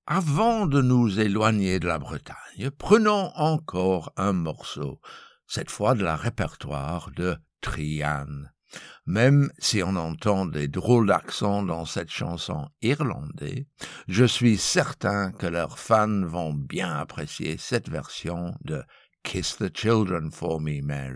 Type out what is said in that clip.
Avant de nous éloigner de la Bretagne, prenons encore un morceau, cette fois de la répertoire de Trian. Même si on entend des drôles d'accents dans cette chanson irlandais, je suis certain que leurs fans vont bien apprécier cette version de Kiss the Children for Me, Mary.